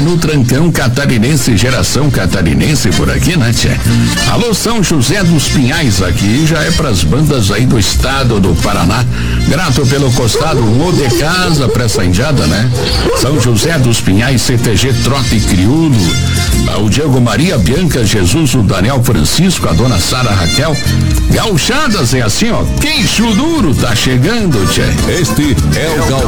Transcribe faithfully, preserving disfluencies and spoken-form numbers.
no trancão catarinense, geração catarinense por aqui, né, tchê? Alô, São José dos Pinhais, aqui já é pras bandas aí do estado do Paraná. Grato pelo costado, um de casa pra essa indiada, né? São José dos Pinhais, C T G Trote Crioulo, o Diego Maria, Bianca Jesus, o Daniel Francisco, a dona Sara Raquel. Gauchadas é assim, ó, queixo duro tá chegando, tchê. Este é o Gauchada